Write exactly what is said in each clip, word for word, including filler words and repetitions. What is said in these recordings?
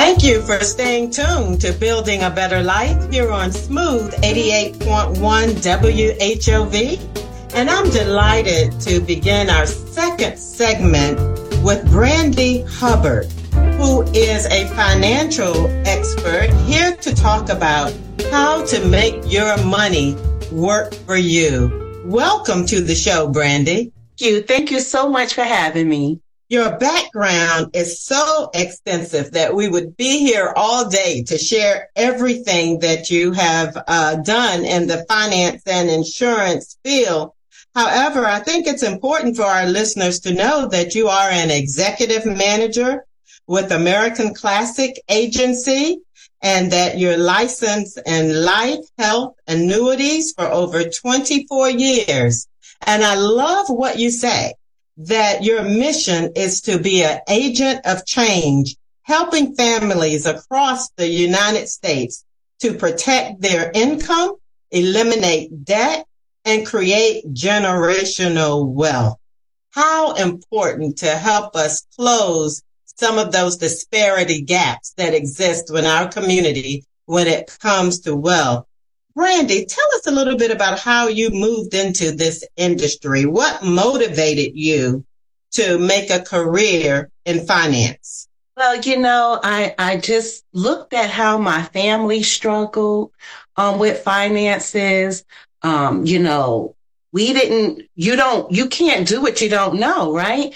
Thank you for staying tuned to Building a Better Life here on Smooth eighty-eight point one W H O V. And I'm delighted to begin our second segment with Brandy Hubbard, who is a financial expert here to talk about how to make your money work for you. Welcome to the show, Brandy. Thank you. Thank you so much for having me. Your background is so extensive that we would be here all day to share everything that you have uh, done in the finance and insurance field. However, I think it's important for our listeners to know that you are an executive manager with American Classic Agency and that you're licensed in life, health, annuities for over twenty-four years. And I love what you say, that your mission is to be an agent of change, helping families across the United States to protect their income, eliminate debt, and create generational wealth. How important to help us close some of those disparity gaps that exist in our community when it comes to wealth. Brandy, tell us a little bit about how you moved into this industry. What motivated you to make a career in finance? Well, you know, I, I just looked at how my family struggled um, with finances. Um, you know, we didn't, you don't, you can't do what you don't know, right?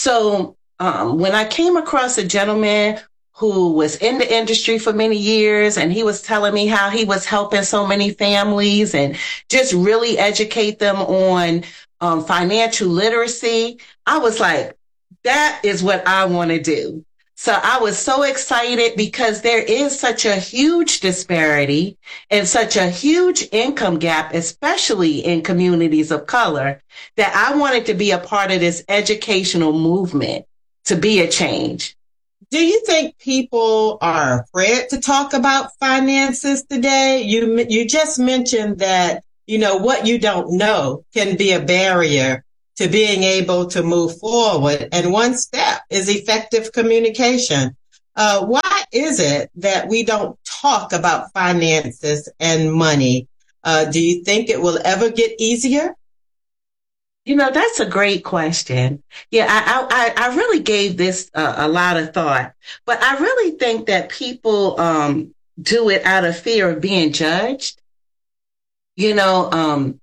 So um, when I came across a gentleman who was in the industry for many years, and he was telling me how he was helping so many families and just really educate them on um, financial literacy, I was like, that is what I want to do. So I was so excited because there is such a huge disparity and such a huge income gap, especially in communities of color, that I wanted to be a part of this educational movement to be a change. Do you think people are afraid to talk about finances today? You you just mentioned that, you know, what you don't know can be a barrier to being able to move forward. And one step is effective communication. Uh, why is it that we don't talk about finances and money? Uh, do you think it will ever get easier? You know, that's a great question. Yeah, I I, I really gave this uh, a lot of thought, but I really think that people um, do it out of fear of being judged. You know, um,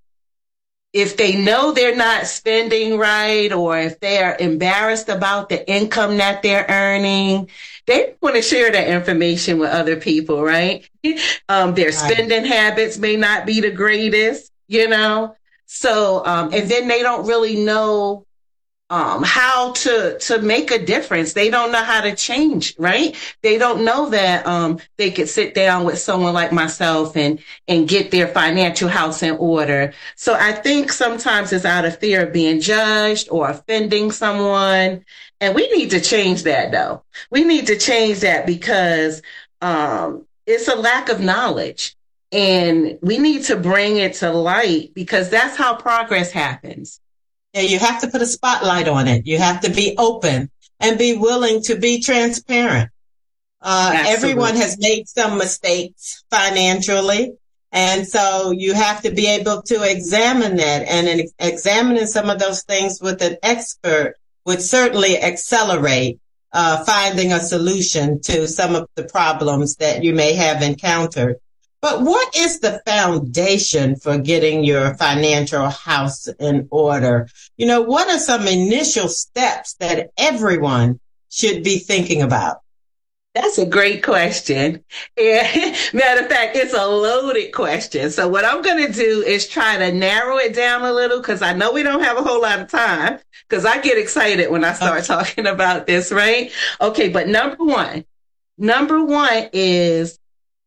if they know they're not spending right, or if they're embarrassed about the income that they're earning, they want to share that information with other people, right? Um, their spending habits may not be the greatest, you know. So, um, and then they don't really know, um, how to, to make a difference. They don't know how to change, right? They don't know that, um, they could sit down with someone like myself and, and get their financial house in order. So I think sometimes it's out of fear of being judged or offending someone. And we need to change that though. We need to change that because, um, it's a lack of knowledge. And we need to bring it to light because that's how progress happens. Yeah, you have to put a spotlight on it. You have to be open and be willing to be transparent. Uh, everyone has made some mistakes financially. And so you have to be able to examine that, and ex- examining some of those things with an expert would certainly accelerate uh, finding a solution to some of the problems that you may have encountered. But what is the foundation for getting your financial house in order? You know, what are some initial steps that everyone should be thinking about? That's a great question. And matter of fact, it's a loaded question. So what I'm going to do is try to narrow it down a little because I know we don't have a whole lot of time because I get excited when I start okay. talking about this, right? Okay, but number one, number one is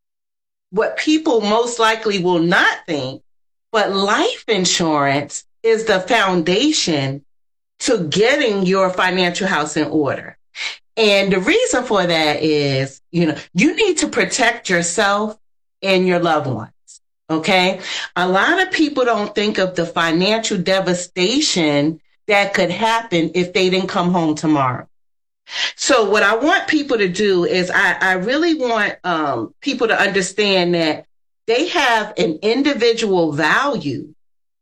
what people most likely will not think, but life insurance is the foundation to getting your financial house in order. And the reason for that is, you know, you need to protect yourself and your loved ones. Okay. A lot of people don't think of the financial devastation that could happen if they didn't come home tomorrow. So what I want people to do is I, I really want um, people to understand that they have an individual value.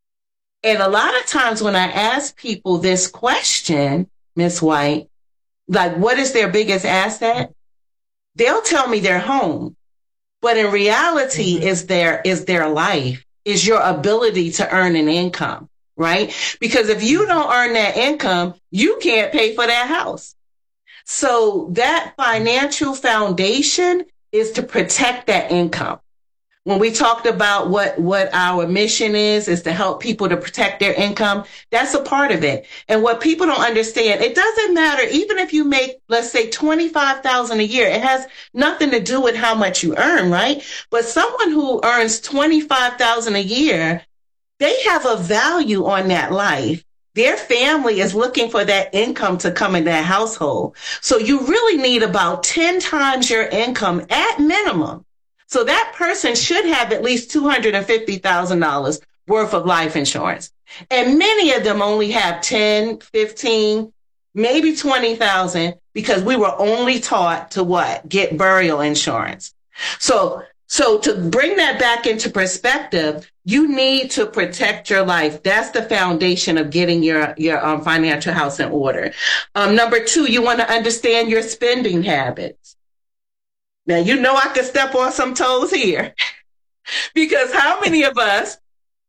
And a lot of times when I ask people this question, Miss White, like, what is their biggest asset? They'll tell me their home. But in reality, mm-hmm. is their is their life, is your ability to earn an income, right? Because if you don't earn that income, you can't pay for that house. So that financial foundation is to protect that income. When we talked about what, what our mission is, is to help people to protect their income, that's a part of it. And what people don't understand, it doesn't matter, even if you make, let's say, twenty-five thousand dollars a year, it has nothing to do with how much you earn, right? But someone who earns twenty-five thousand dollars a year, they have a value on that life. Their family is looking for that income to come in their household. So you really need about ten times your income at minimum. So that person should have at least two hundred fifty thousand dollars worth of life insurance. And many of them only have ten, fifteen, maybe twenty thousand because we were only taught to what? Get burial insurance. So, so to bring that back into perspective, you need to protect your life. That's the foundation of getting your, your um, financial house in order. Um, number two, you want to understand your spending habits. Now, you know I could step on some toes here because how many of us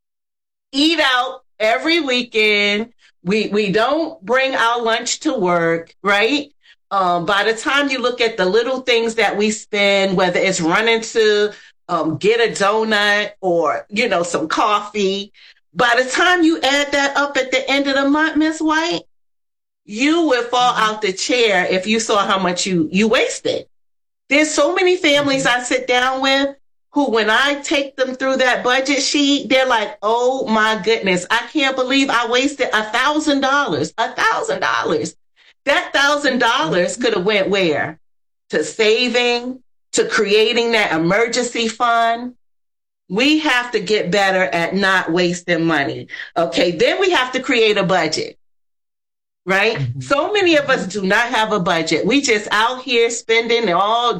eat out every weekend? We we don't bring our lunch to work, right? Um, by the time you look at the little things that we spend, whether it's running to um, get a donut or, you know, some coffee, by the time you add that up at the end of the month, Miss White, you would fall out the chair if you saw how much you, you wasted. There's so many families I sit down with who, when I take them through that budget sheet, they're like, oh my goodness, I can't believe I wasted a thousand dollars, a thousand dollars. That thousand dollars could have went where? To saving, to creating that emergency fund. We have to get better at not wasting money. Okay, then we have to create a budget. Right? Mm-hmm. So many of us do not have a budget. We just out here spending all